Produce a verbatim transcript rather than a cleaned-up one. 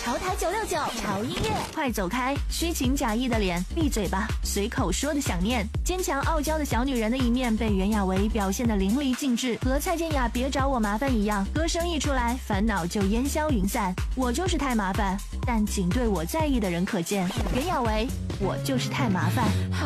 潮台九六九潮音乐， 快走开！虚情假意的脸，闭嘴吧！随口说的想念，坚强傲娇的小女人的一面被袁娅维表现得淋漓尽致，和蔡健雅别找我麻烦一样，歌声一出来，烦恼就烟消云散。我就是太麻烦，但仅对我在意的人可见。袁娅维，我就是太麻烦。